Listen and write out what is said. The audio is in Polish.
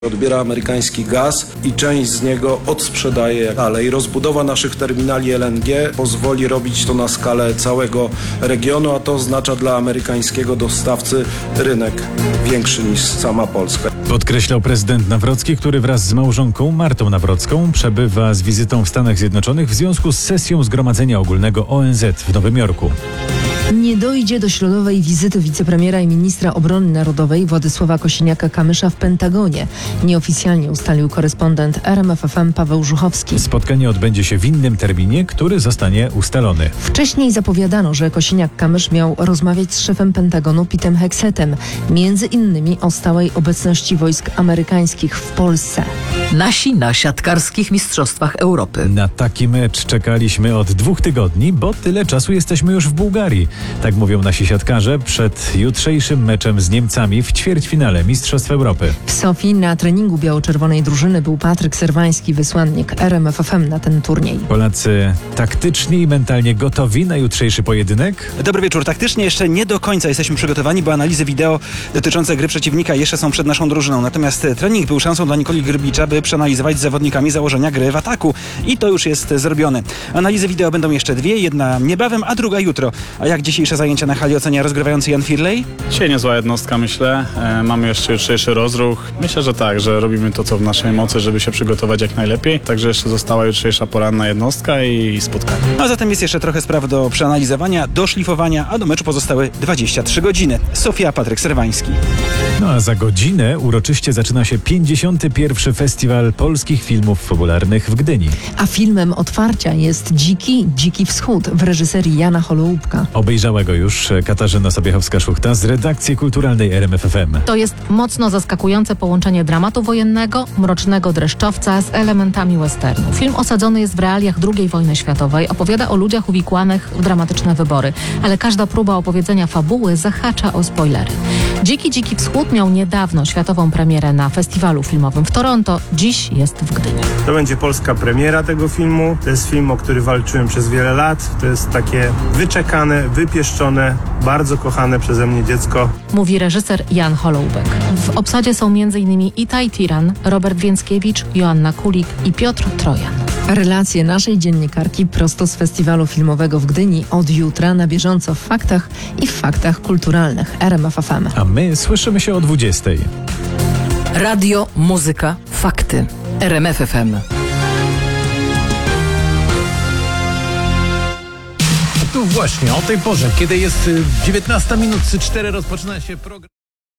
Odbiera amerykański gaz i część z niego odsprzedaje dalej. Rozbudowa naszych terminali LNG pozwoli robić to na skalę całego regionu, a to oznacza dla amerykańskiego dostawcy rynek większy niż sama Polska. Podkreślał prezydent Nawrocki, który wraz z małżonką Martą Nawrocką przebywa z wizytą w Stanach Zjednoczonych w związku z sesją Zgromadzenia Ogólnego ONZ w Nowym Jorku. Nie dojdzie do środowej wizyty wicepremiera i ministra obrony narodowej Władysława Kosiniaka-Kamysza w Pentagonie. Nieoficjalnie ustalił korespondent RMFFM Paweł Żuchowski. Spotkanie odbędzie się w innym terminie, który zostanie ustalony. Wcześniej zapowiadano, że Kosiniak-Kamysz miał rozmawiać z szefem Pentagonu Petem Hexetem, między innymi o stałej obecności wojsk amerykańskich w Polsce. Nasi na siatkarskich mistrzostwach Europy. Na taki mecz czekaliśmy od 2 tygodni, bo tyle czasu jesteśmy już w Bułgarii. Tak mówią nasi siatkarze przed jutrzejszym meczem z Niemcami w ćwierćfinale Mistrzostw Europy. W Sofii na treningu biało-czerwonej drużyny był Patryk Serwański, wysłannik RMFFM na ten turniej. Polacy taktycznie i mentalnie gotowi na jutrzejszy pojedynek? Dobry wieczór. Taktycznie jeszcze nie do końca jesteśmy przygotowani, bo analizy wideo dotyczące gry przeciwnika jeszcze są przed naszą drużyną. Natomiast trening był szansą dla Nikoli Grbicza, by przeanalizować z zawodnikami założenia gry w ataku. I to już jest zrobione. Analizy wideo będą jeszcze 2, jedna niebawem, a druga jutro. A jak dzisiejsze zajęcia na hali ocenia rozgrywający Jan Firley? Dzisiaj niezła jednostka, myślę. Mamy jeszcze jutrzejszy rozruch. Myślę, że tak, że robimy to, co w naszej mocy, żeby się przygotować jak najlepiej. Także jeszcze została jutrzejsza poranna jednostka i spotkanie. A zatem jest jeszcze trochę spraw do przeanalizowania, do szlifowania, a do meczu pozostały 23 godziny. Sofia, Patryk Serwański. No a za godzinę uroczyście zaczyna się 51. Festiwal Polskich Filmów Fabularnych w Gdyni. A filmem otwarcia jest Dziki Wschód w reżyserii Jana Holoubka. Obejrzała go już Katarzyna Sobiechowska-Szuchta z redakcji kulturalnej RMFFM. To jest mocno zaskakujące połączenie dramatu wojennego, mrocznego dreszczowca z elementami westernu. Film osadzony jest w realiach II wojny światowej, opowiada o ludziach uwikłanych w dramatyczne wybory, ale każda próba opowiedzenia fabuły zahacza o spoilery. Dziki Wschód miał niedawno światową premierę na festiwalu filmowym w Toronto, dziś jest w Gdyni. To będzie polska premiera tego filmu. To jest film, o który walczyłem przez wiele lat. To jest takie wyczekane, wypieszczone, bardzo kochane przeze mnie dziecko. Mówi reżyser Jan Holoubek. W obsadzie są m.in. Itaj Tiran, Robert Więckiewicz, Joanna Kulik i Piotr Trojan. Relacje naszej dziennikarki prosto z festiwalu filmowego w Gdyni od jutra na bieżąco w faktach i w faktach kulturalnych RMFFM. A my słyszymy się o 20:00. Radio, muzyka, fakty. RMFFM. Tu właśnie o tej porze, kiedy jest 19:04, rozpoczyna się program.